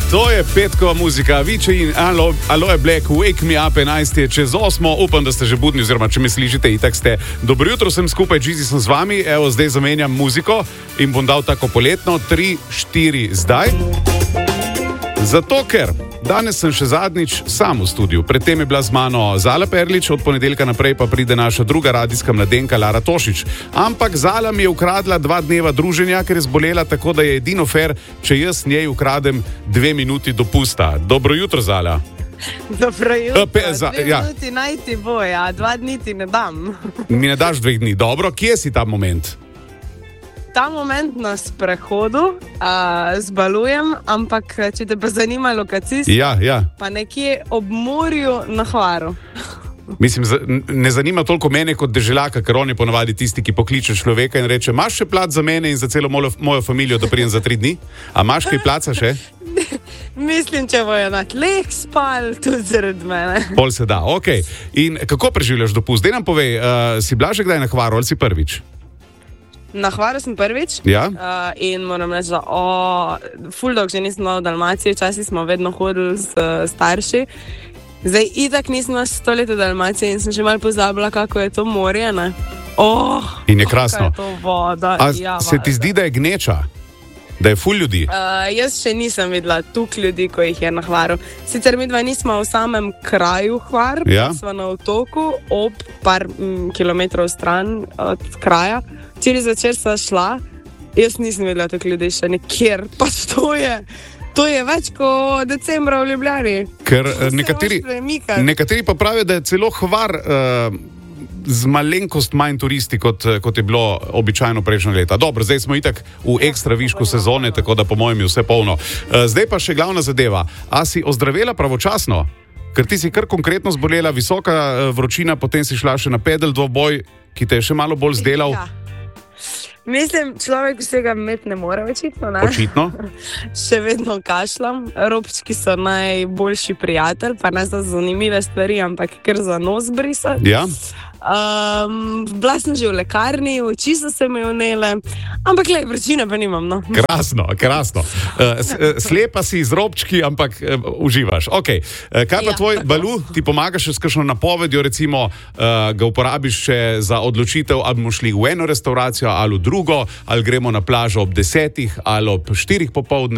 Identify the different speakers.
Speaker 1: To je petkova muzika, Avicii in Aloe Black, Wake Me Up, 11 je čez 8, upam, da ste že budni, oziroma če me slišite, itak ste. Dobro jutro, sem skupaj, Gizi sem z vami, evo, zdaj zamenjam muziko in bom dal tako poletno, 3, 4, zdaj. Zato, ker danes sem še zadnjič sam v studiu. Predtem je bila z mano Zala Perlič, od ponedeljka naprej pa pride naša druga radijska mladenka Lara Tošič. Ampak Zala mi je ukradla 2 dneva druženja, ker je zbolela, tako da je edino fair, če jaz njej ukradem 2 minuti dopusta. Dobro jutro, Zala.
Speaker 2: Dobro jutro, 2 minuti najti bo, 2 dni ti ne dam.
Speaker 1: Mi ne daš 2 dni, dobro, kje si ta moment?
Speaker 2: Ta moment na sprehodu zbalujem, ampak če te pa zanima lokacijsko, pa nekje ob morju na Hvaru.
Speaker 1: Mislim, ne zanima toliko mene kot deželaka, ker on je ponavadi tisti, ki pokliče človeka in reče, imaš še plac za mene in za celo mojo familijo, da prijem za 3 dni? A imaš kaj placa še?
Speaker 2: Mislim, če bojo na tleh spali, tudi zaradi mene.
Speaker 1: Pol se da, okej. In kako preživljaš dopust? Dej nam povej, si bila že kdaj na Hvaru ali si prvič?
Speaker 2: Na Hvaru sem prvič in moram reči, da ful dolgo že nisem bila v Dalmaciji, včasih smo vedno hodili s starši. Zdaj itak nisem 100 let v Dalmaciji in sem že malo pozabila, kako je to morje, ne?
Speaker 1: In je krasno.
Speaker 2: Kako je to voda.
Speaker 1: Se ti zdi, da je gneča? Da je ful ljudi?
Speaker 2: Jaz še nisem videla toliko ljudi, ko jih je na Hvaru. Sicer midva nismo v samem kraju Hvar, smo na otoku, ob par kilometrov stran od kraja. Včeraj zvečer sva šla, jaz nisem videla toliko ljudi še nikjer, pač to je več kot decembra v Ljubljani.
Speaker 1: Ker nekateri pa pravijo, da je celo Hvar z malenkost manj turisti, kot je bilo običajno prejšnje leta. Dobro, zdaj smo itak v ekstra višku sezone, tako da po mojem je vse polno. Zdaj pa še glavna zadeva. A si ozdravela pravočasno? Ker ti si kar konkretno zbolela, visoka vročina, potem si šla še na pedal dvoboj, ki te je še malo bolj zdelal.
Speaker 2: Mislim, človek vsega imeti ne more, očitno, ne?
Speaker 1: Očitno.
Speaker 2: Še vedno kašljam, robčki so najboljši prijatelj, pa ne za zanimive stvari, ampak ker za nos brisati.
Speaker 1: Ja.
Speaker 2: Bila sem že v lekarni, oči so se mi vnele, ampak vročine pa nimam, no.
Speaker 1: Krasno. Slepa si z robčki, ampak uživaš. Ok, kaj pa tvoj Balu, ti pomagaš še s kakšno napovedjo, recimo ga uporabiš še za odločitev, ali bomo šli v eno restauracijo ali v drugo, ali gremo na plažo ob 10 ali ob 4 popoldne.